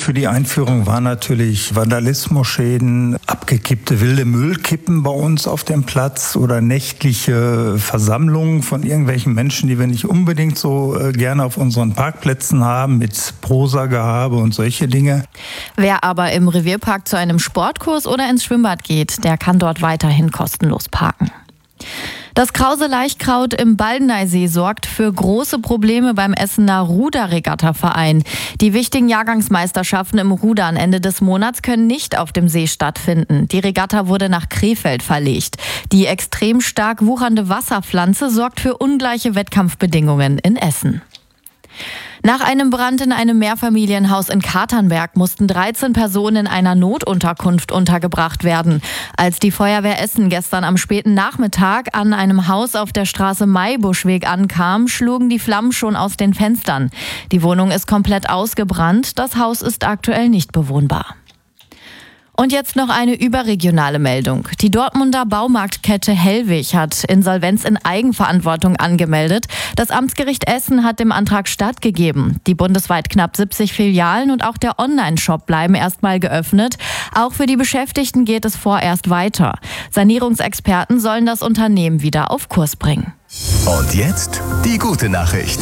für die Einführung war natürlich Vandalismusschäden, abgekippte wilde Müllkippen bei uns auf dem Platz oder nächtliche Versammlungen von irgendwelchen Menschen, die wir nicht unbedingt so gerne auf unseren Parkplätzen haben, mit Prosa-Gehabe und solche Dinge. Wer aber im Revierpark zu einem Sportkurs oder ins Schwimmbad geht, der kann dort weiterhin kostenlos parken. Das Krause Laichkraut im Baldeneysee sorgt für große Probleme beim Essener Ruderregatta-Verein. Die wichtigen Jahrgangsmeisterschaften im Rudern Ende des Monats können nicht auf dem See stattfinden. Die Regatta wurde nach Krefeld verlegt. Die extrem stark wuchernde Wasserpflanze sorgt für ungleiche Wettkampfbedingungen in Essen. Nach einem Brand in einem Mehrfamilienhaus in Katernberg mussten 13 Personen in einer Notunterkunft untergebracht werden. Als die Feuerwehr Essen gestern am späten Nachmittag an einem Haus auf der Straße Maibuschweg ankam, schlugen die Flammen schon aus den Fenstern. Die Wohnung ist komplett ausgebrannt, das Haus ist aktuell nicht bewohnbar. Und jetzt noch eine überregionale Meldung. Die Dortmunder Baumarktkette Hellwig hat Insolvenz in Eigenverantwortung angemeldet. Das Amtsgericht Essen hat dem Antrag stattgegeben. Die bundesweit knapp 70 Filialen und auch der Online-Shop bleiben erstmal geöffnet. Auch für die Beschäftigten geht es vorerst weiter. Sanierungsexperten sollen das Unternehmen wieder auf Kurs bringen. Und jetzt die gute Nachricht.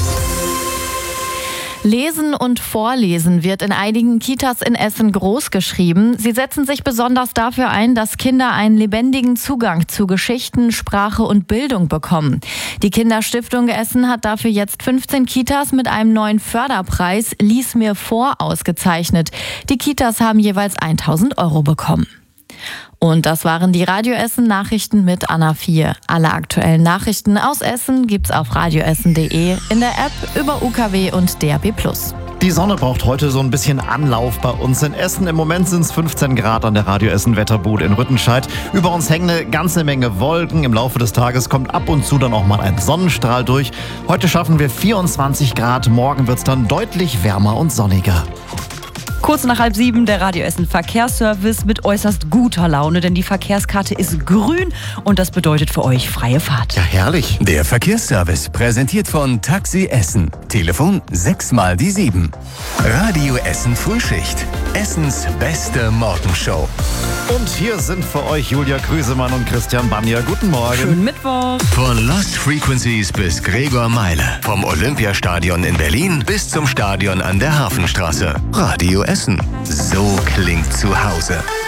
Lesen und Vorlesen wird in einigen Kitas in Essen großgeschrieben. Sie setzen sich besonders dafür ein, dass Kinder einen lebendigen Zugang zu Geschichten, Sprache und Bildung bekommen. Die Kinderstiftung Essen hat dafür jetzt 15 Kitas mit einem neuen Förderpreis Lies mir vor ausgezeichnet. Die Kitas haben jeweils 1.000 € bekommen. Und das waren die Radio Essen Nachrichten mit Anna 4. Alle aktuellen Nachrichten aus Essen gibt's auf radioessen.de, in der App, über UKW und DAB+. Die Sonne braucht heute so ein bisschen Anlauf bei uns in Essen. Im Moment sind es 15 Grad an der Radio Essen Wetterbude in Rüttenscheid. Über uns hängen eine ganze Menge Wolken. Im Laufe des Tages kommt ab und zu dann auch mal ein Sonnenstrahl durch. Heute schaffen wir 24 Grad, morgen wird's dann deutlich wärmer und sonniger. Kurz nach 6:30 der Radio Essen Verkehrsservice mit äußerst guter Laune, denn die Verkehrskarte ist grün und das bedeutet für euch freie Fahrt. Ja, herrlich. Der Verkehrsservice präsentiert von Taxi Essen. Telefon 6x7. Radio Essen Frühschicht. Essens beste Morgenshow. Und hier sind für euch Julia Krüsemann und Christian Banja. Guten Morgen. Schönen Mittwoch. Von Lost Frequencies bis Gregor Meile. Vom Olympiastadion in Berlin bis zum Stadion an der Hafenstraße. Radio Essen. So klingt zu Hause.